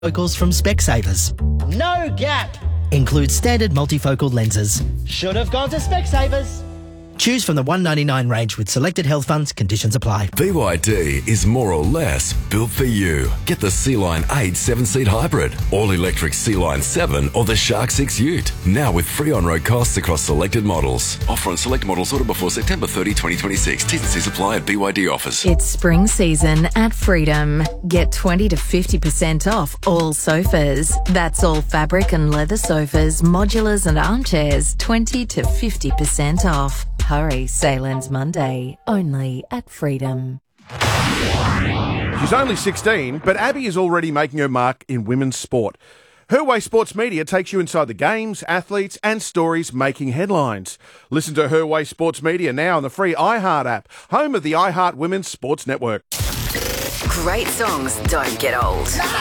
Focals from Specsavers. No gap. Includes standard multifocal lenses. Should have gone to Specsavers. Choose from the $199 range with selected health funds. Conditions apply. BYD is more or less built for you. Get the Sea-Line 8 7-seat hybrid, all-electric Sea-Line 7 or the Shark 6 Ute. Now with free on-road costs across selected models. Offer on select models ordered before September 30, 2026. T's and C's apply at BYD offers. It's spring season at Freedom. Get 20 to 50% off all sofas. That's all fabric and leather sofas, modulars and armchairs, 20 to 50% off. Hurry, sale ends Monday, only at Freedom. She's only 16, but Abby is already making her mark in women's sport. Her Way Sports Media takes you inside the games, athletes and stories making headlines. Listen to Her Way Sports Media now on the free iHeart app, home of the iHeart Women's Sports Network. Great songs don't get old.